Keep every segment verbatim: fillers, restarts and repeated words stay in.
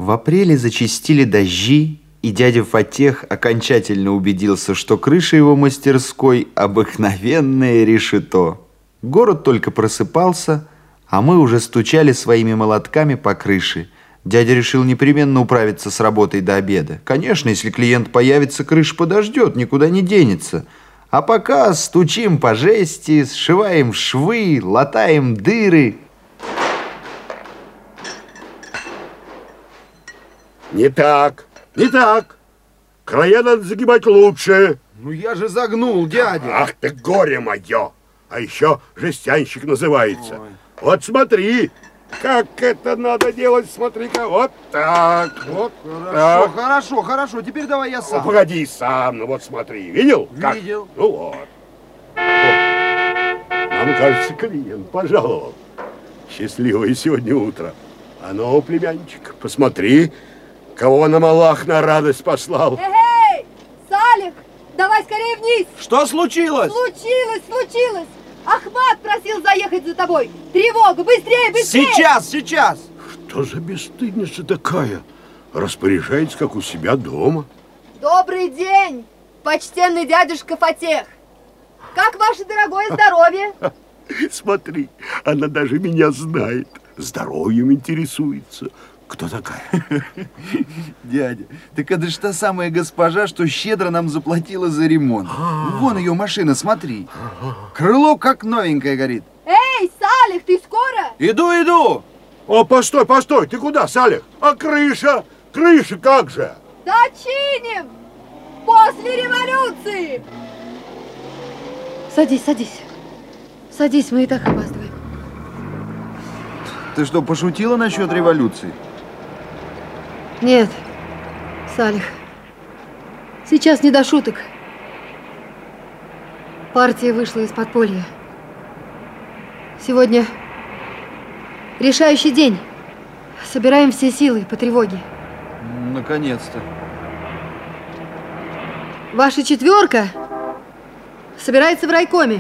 В апреле зачастили дожди, и дядя Фатех окончательно убедился, что крыша его мастерской – обыкновенное решето. Город только просыпался, а мы уже стучали своими молотками по крыше. Дядя решил непременно управиться с работой до обеда. Конечно, если клиент появится, крыша подождет, никуда не денется. А пока стучим по жести, сшиваем швы, латаем дыры. Не так, не так. Края надо загибать лучше. Ну я же загнул, дядя. Ах ты, горе мое. А еще жестянщик называется. Ой. Вот смотри, как это надо делать, смотри-ка. Вот так, вот Хорошо, так. хорошо, хорошо. Теперь давай я сам. Ну, погоди сам, ну вот смотри. Видел? Как? Видел. Ну вот. О, нам кажется, клиент пожаловал. Счастливое сегодня утро. А ну, племянничек, посмотри, кого нам Аллах на радость послал. Эй, Салих, давай скорее вниз. Что случилось? Случилось, случилось. Ахмат просил заехать за тобой. Тревога, быстрее, быстрее. Сейчас, сейчас. Что за бесстыдница такая? Распоряжается, как у себя дома. Добрый день, почтенный дядюшка Фатех. Как ваше дорогое здоровье? Смотри, она даже меня знает. Здоровьем интересуется. Кто такая? Дядя, так это же та самая госпожа, что щедро нам заплатила за ремонт. Вон ее машина, смотри. Крыло как новенькое горит. Эй, Салих, ты скоро? Иду, иду. О, постой, постой, ты куда, Салих? А крыша? Крыша как же? Дочиним! После революции! Садись, садись. Садись, мы и так опаздываем. Ты что, пошутила насчет революции? Нет, Салих, сейчас не до шуток. Партия вышла из подполья. Сегодня решающий день. Собираем все силы по тревоге. Наконец-то. Ваша четверка собирается в райкоме.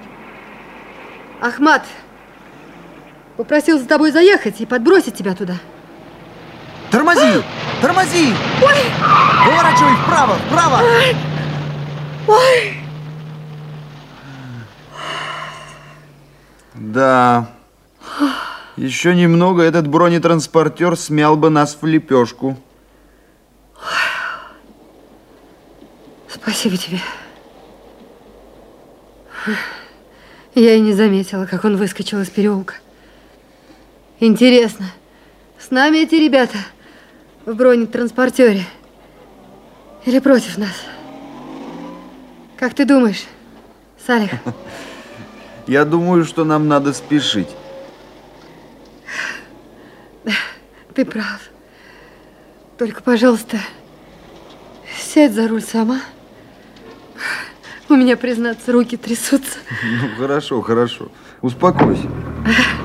Ахмат попросил за тобой заехать и подбросить тебя туда. Тормози! Тормози! Ой! Поворачивай вправо, вправо! Ой! Ой! Да. Еще немного этот бронетранспортер смял бы нас в лепешку. Спасибо тебе. Я и не заметила, как он выскочил из переулка. Интересно, с нами эти ребята в бронетранспортере или против нас? Как ты думаешь, Салих? Я думаю, что нам надо спешить. Да, ты прав. Только, пожалуйста, сядь за руль сама. У меня, признаться, руки трясутся. Ну, хорошо, хорошо. Успокойся.